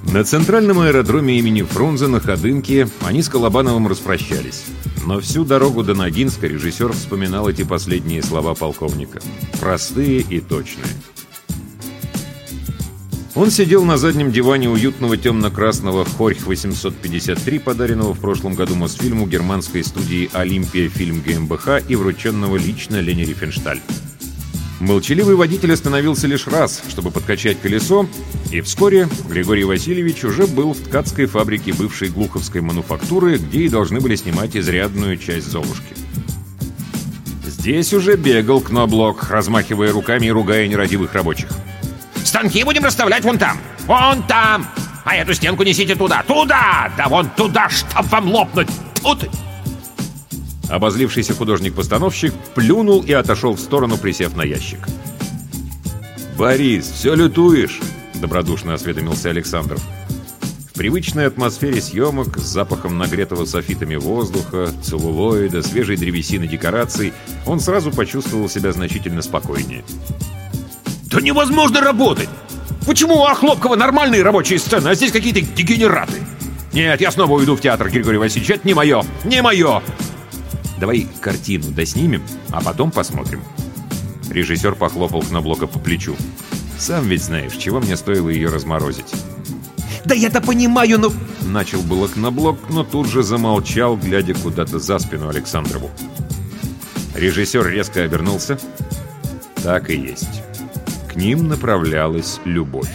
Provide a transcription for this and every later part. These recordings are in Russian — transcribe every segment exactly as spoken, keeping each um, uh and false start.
На центральном аэродроме имени Фрунзе на Ходынке они с Колобановым распрощались. Но всю дорогу до Ногинска режиссер вспоминал эти последние слова полковника. Простые и точные. Он сидел на заднем диване уютного темно-красного Хорьх восемьсот пятьдесят три, подаренного в прошлом году Мосфильму германской студии «Олимпия Фильм ГmbH» и врученного лично Лене Рифеншталь. Молчаливый водитель остановился лишь раз, чтобы подкачать колесо, и вскоре Григорий Васильевич уже был в ткацкой фабрике бывшей Глуховской мануфактуры, где и должны были снимать изрядную часть «Золушки». Здесь уже бегал Кноблох, размахивая руками и ругая нерадивых рабочих. «Станки будем расставлять вон там! Вон там! А эту стенку несите туда! Туда! Да вон туда, чтоб вам лопнуть! Тут!» Обозлившийся художник-постановщик плюнул и отошел в сторону, присев на ящик. «Борис, все лютуешь?» — добродушно осведомился Александров. В привычной атмосфере съемок с запахом нагретого софитами воздуха, целлулоида, свежей древесины декораций он сразу почувствовал себя значительно спокойнее. «Да невозможно работать! Почему у Охлопкова нормальные рабочие сцены, а здесь какие-то дегенераты? Нет, я снова уйду в театр, Григорий Васильевич, это не мое! Не мое!» «Давай картину доснимем, а потом посмотрим». Режиссер похлопал Кноблоха по плечу. «Сам ведь знаешь, чего мне стоило ее разморозить». «Да я-то понимаю, но...» Начал было Кноблох, но тут же замолчал, глядя куда-то за спину Александрову. Режиссер резко обернулся. Так и есть. К ним направлялась любовь.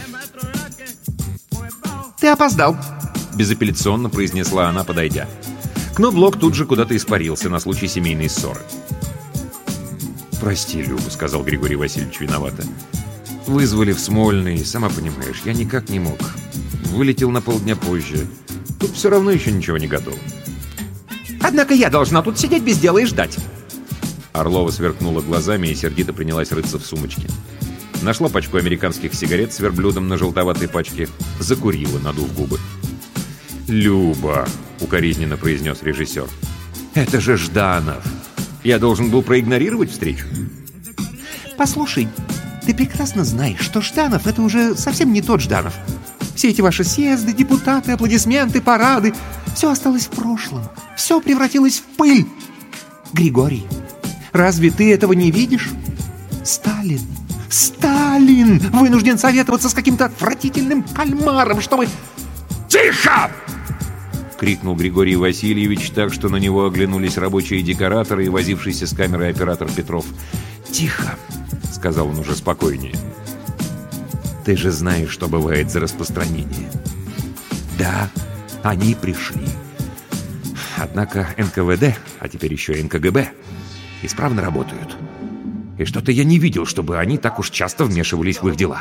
«Ты опоздал», — безапелляционно произнесла она, подойдя. Кноблох тут же куда-то испарился на случай семейной ссоры. «Прости, Люба», — сказал Григорий Васильевич виновато. «Вызвали в Смольный, сама понимаешь, я никак не мог. Вылетел на полдня позже. Тут все равно еще ничего не готово». «Однако я должна тут сидеть без дела и ждать». Орлова сверкнула глазами и сердито принялась рыться в сумочке. Нашла пачку американских сигарет с верблюдом на желтоватой пачке, закурила, надув губы. «Люба», — укоризненно произнес режиссер, — «это же Жданов. Я должен был проигнорировать встречу». «Послушай, ты прекрасно знаешь, что Жданов — это уже совсем не тот Жданов. Все эти ваши съезды, депутаты, аплодисменты, парады — все осталось в прошлом. Все превратилось в пыль. Григорий, разве ты этого не видишь? Сталин, Сталин вынужден советоваться с каким-то отвратительным кальмаром, чтобы...» «Тихо!» — крикнул Григорий Васильевич так, что на него оглянулись рабочие декораторы и возившийся с камерой оператор Петров. «Тихо!» — сказал он уже спокойнее. «Ты же знаешь, что бывает за распространение. Да, они пришли. Однако эн ка вэ дэ, а теперь еще эн ка гэ бэ, исправно работают. И что-то я не видел, чтобы они так уж часто вмешивались в их дела».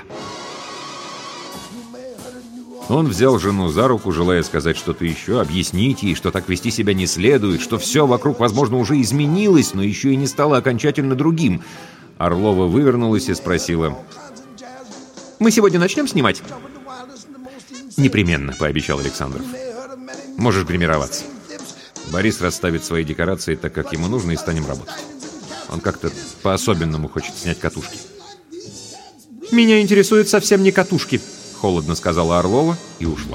Он взял жену за руку, желая сказать что-то еще, объяснить ей, что так вести себя не следует, что все вокруг, возможно, уже изменилось, но еще и не стало окончательно другим. Орлова вывернулась и спросила: «Мы сегодня начнем снимать?» «Непременно», — пообещал Александров. «Можешь гримироваться. Борис расставит свои декорации так, как ему нужно, и станем работать. Он как-то по-особенному хочет снять катушки». «Меня интересуют совсем не катушки», — холодно сказала Орлова и ушла.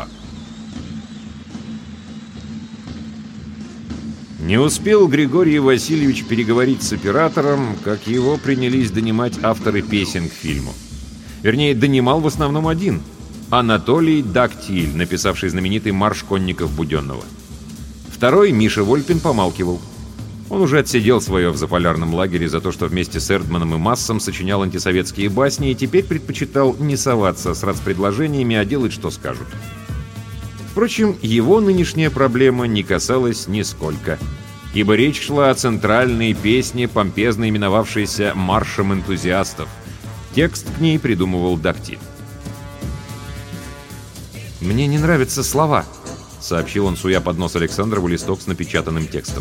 Не успел Григорий Васильевич переговорить с оператором, как его принялись донимать авторы песен к фильму. Вернее, донимал в основном один — Анатолий Дактиль, написавший знаменитый марш конников Буденного. Второй, Миша Вольпин, помалкивал. Он уже отсидел свое в заполярном лагере за то, что вместе с Эрдманом и Массом сочинял антисоветские басни, и теперь предпочитал не соваться с рацпредложениями, а делать, что скажут. Впрочем, его нынешняя проблема не касалась нисколько, ибо речь шла о центральной песне, помпезно именовавшейся «Маршем энтузиастов». Текст к ней придумывал Дактиль. «Мне не нравятся слова», — сообщил он, суя под нос Александрову листок с напечатанным текстом.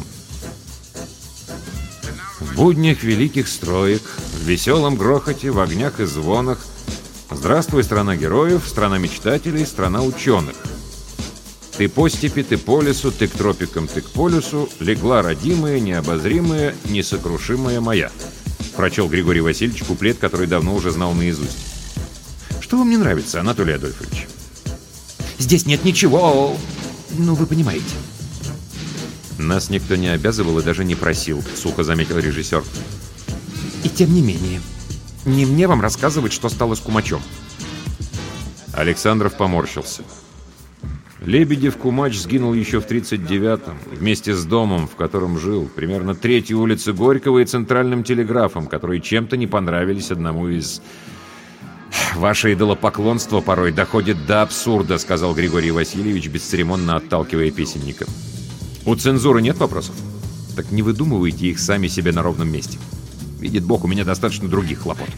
В буднях великих строек, в веселом грохоте, в огнях и звонах, здравствуй, страна героев, страна мечтателей, страна ученых. Ты по степи, ты по лесу, ты к тропикам, ты к полюсу, легла родимая, необозримая, несокрушимая моя. Прочел Григорий Васильевич куплет, который давно уже знал наизусть. Что вам не нравится, Анатолий Адольфович? Здесь нет ничего... Ну, вы понимаете. Нас никто не обязывал и даже не просил, сухо заметил режиссер. И тем не менее, не мне вам рассказывать, что стало с Кумачом. Александров поморщился. Лебедев-Кумач сгинул еще в тридцать девятом, вместе с домом, в котором жил, примерно третьей улицы Горького и центральным телеграфом, которые чем-то не понравились одному из... «Ваше идолопоклонство порой доходит до абсурда», — сказал Григорий Васильевич, бесцеремонно отталкивая песенника. «У цензуры нет вопросов? Так не выдумывайте их сами себе на ровном месте. Видит Бог, у меня достаточно других хлопот».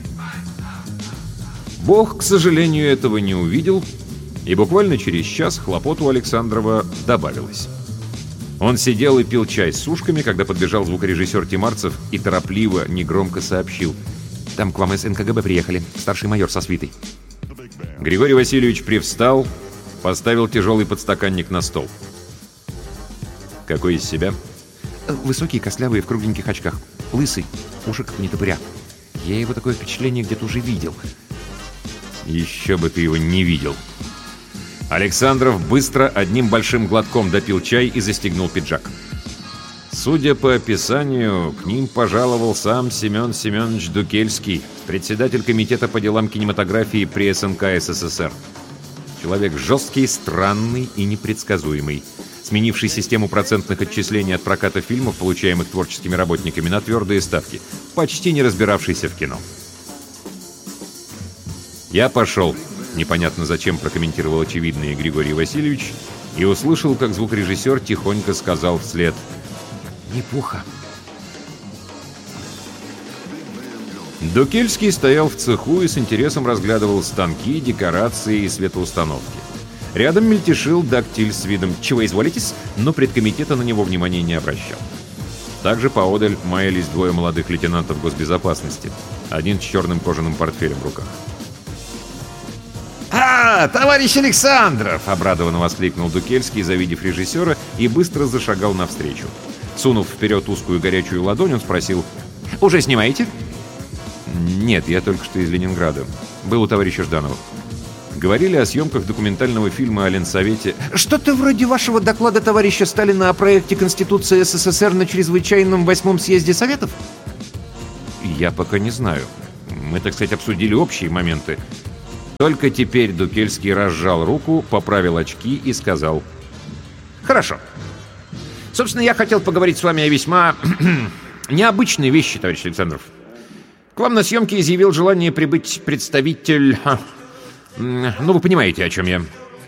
Бог, к сожалению, этого не увидел, и буквально через час хлопот у Александрова добавилось. Он сидел и пил чай с сушками, когда подбежал звукорежиссер Тимарцев и торопливо, негромко сообщил: «Там к вам из эн ка гэ бэ приехали, старший майор со свитой». Григорий Васильевич привстал, поставил тяжелый подстаканник на стол. «Какой из себя?» «Высокий, костлявый, в кругленьких очках. Лысый, уши как у нетопыря. Я его такое впечатление где-то уже видел». «Еще бы ты его не видел». Александров быстро одним большим глотком допил чай и застегнул пиджак. Судя по описанию, к ним пожаловал сам Семен Семенович Дукельский, председатель комитета по делам кинематографии при эс эн ка эс эс эс эр. Человек жесткий, странный и непредсказуемый, сменивший систему процентных отчислений от проката фильмов, получаемых творческими работниками, на твердые ставки, почти не разбиравшийся в кино. «Я пошел», — непонятно зачем прокомментировал очевидное Григорий Васильевич, и услышал, как звукорежиссер тихонько сказал вслед: «Неплохо». Дукельский стоял в цеху и с интересом разглядывал станки, декорации и светоустановки. Рядом мельтешил дактиль с видом «Чего изволитесь?», но предкомитета на него внимания не обращал. Также поодаль маялись двое молодых лейтенантов госбезопасности, один с черным кожаным портфелем в руках. «А, товарищ Александров!» — обрадованно воскликнул Дукельский, завидев режиссера, и быстро зашагал навстречу. Сунув вперед узкую горячую ладонь, он спросил: «Уже снимаете?» «Нет, я только что из Ленинграда. Был у товарища Жданова. Говорили о съемках документального фильма о Ленсовете». «Что-то вроде вашего доклада товарища Сталина о проекте Конституции эс эс эс эр на чрезвычайном восьмом съезде Советов?» «Я пока не знаю. Мы, так сказать, обсудили общие моменты». Только теперь Дукельский разжал руку, поправил очки и сказал: «Хорошо. Собственно, я хотел поговорить с вами о весьма необычной вещи, товарищ Александров. К вам на съемки изъявил желание прибыть представитель... Ну, вы понимаете, о чем я».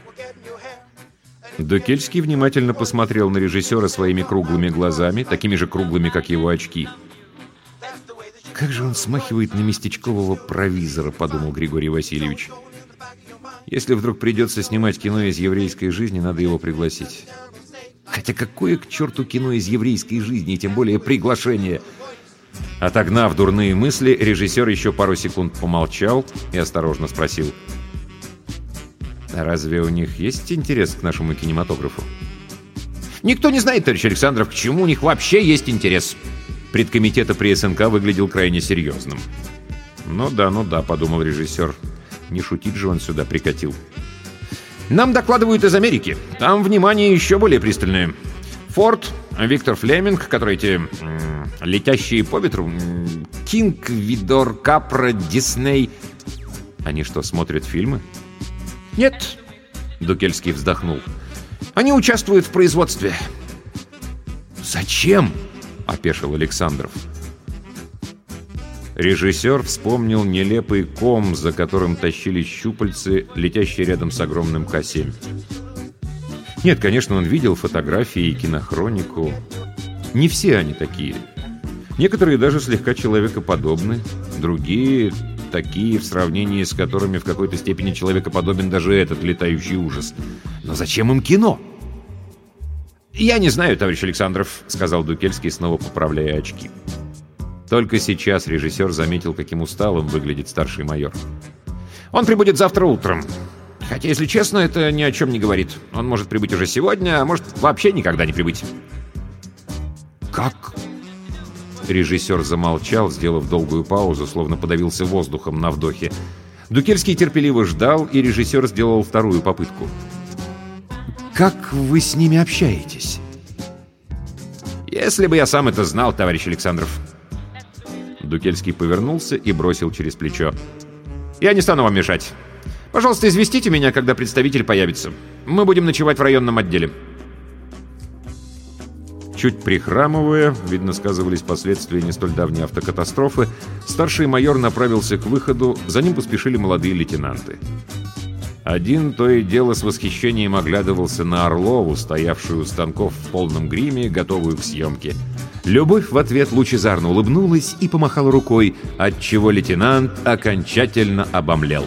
Дукельский внимательно посмотрел на режиссера своими круглыми глазами, такими же круглыми, как его очки. «Как же он смахивает на местечкового провизора», — подумал Григорий Васильевич. «Если вдруг придется снимать кино из еврейской жизни, надо его пригласить. Хотя какое к черту кино из еврейской жизни, и тем более приглашение?» Отогнав дурные мысли, режиссер еще пару секунд помолчал и осторожно спросил: «А разве у них есть интерес к нашему кинематографу?» «Никто не знает, товарищ Александров, к чему у них вообще есть интерес». Предкомитета при эс эн ка выглядел крайне серьезным. «Ну да, ну да», — подумал режиссер. «Не шутить же он сюда прикатил». «Нам докладывают из Америки. Там внимание еще более пристальное. Форд, Виктор Флеминг, которые эти м, летящие по ветру, м, Кинг, Видор, Капра, Дисней». «Они что, смотрят фильмы?» «Нет», — Дукельский вздохнул. «Они участвуют в производстве». «Зачем?» — опешил Александров. Режиссер вспомнил нелепый ком, за которым тащились щупальцы, летящие рядом с огромным ка семь. Нет, конечно, он видел фотографии и кинохронику. Не все они такие. Некоторые даже слегка человекоподобны, другие такие, в сравнении с которыми в какой-то степени человекоподобен даже этот летающий ужас. Но зачем им кино? «Я не знаю, товарищ Александров», — сказал Дукельский, снова поправляя очки. Только сейчас режиссер заметил, каким усталым выглядит старший майор. «Он прибудет завтра утром. Хотя, если честно, это ни о чем не говорит. Он может прибыть уже сегодня, а может вообще никогда не прибыть». «Как?» Режиссер замолчал, сделав долгую паузу, словно подавился воздухом на вдохе. Дукельский терпеливо ждал, и режиссер сделал вторую попытку. «Как вы с ними общаетесь?» «Если бы я сам это знал, товарищ Александров». Дукельский повернулся и бросил через плечо. «Я не стану вам мешать. Пожалуйста, известите меня, когда представитель появится. Мы будем ночевать в районном отделе». Чуть прихрамывая, видно, сказывались последствия не столь давней автокатастрофы, старший майор направился к выходу, за ним поспешили молодые лейтенанты. Один то и дело с восхищением оглядывался на Орлову, стоявшую у станков в полном гриме, готовую к съемке. Любовь в ответ лучезарно улыбнулась и помахала рукой, отчего лейтенант окончательно обомлел.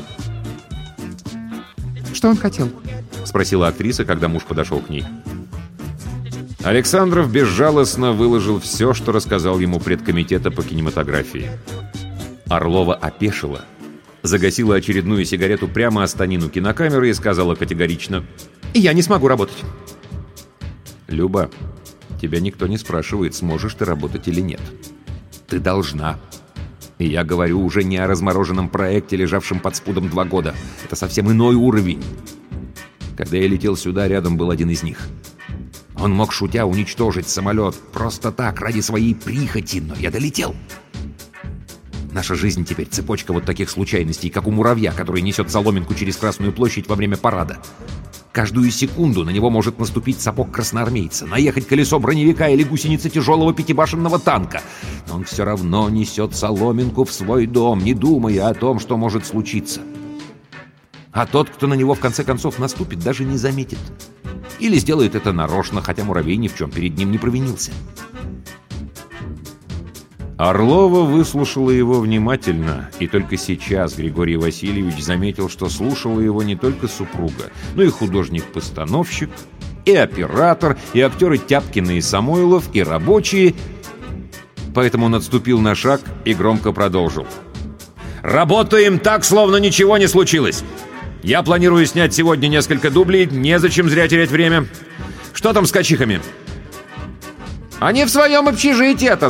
«Что он хотел?» — спросила актриса, когда муж подошел к ней. Александров безжалостно выложил все, что рассказал ему предкомитета по кинематографии. Орлова опешила, загасила очередную сигарету прямо о станину кинокамеры и сказала категорично: «Я не смогу работать». «Люба, тебя никто не спрашивает, сможешь ты работать или нет. Ты должна. И я говорю уже не о размороженном проекте, лежавшем под спудом два года. Это совсем иной уровень. Когда я летел сюда, рядом был один из них. Он мог, шутя, уничтожить самолет просто так, ради своей прихоти, но я долетел. Наша жизнь теперь цепочка вот таких случайностей, как у муравья, который несет соломинку через Красную площадь во время парада. Каждую секунду на него может наступить сапог красноармейца, наехать колесо броневика или гусеница тяжелого пятибашенного танка. Но он все равно несет соломинку в свой дом, не думая о том, что может случиться. А тот, кто на него в конце концов наступит, даже не заметит. Или сделает это нарочно, хотя муравей ни в чем перед ним не провинился. Орлова выслушала его внимательно, и только сейчас Григорий Васильевич заметил, что слушала его не только супруга, но и художник-постановщик, и оператор, и актеры Тяпкина и Самойлов, и рабочие. Поэтому он отступил на шаг и громко продолжил. «Работаем так, словно ничего не случилось. Я планирую снять сегодня несколько дублей, незачем зря терять время. Что там с качихами?» «Они в своем общежитии»,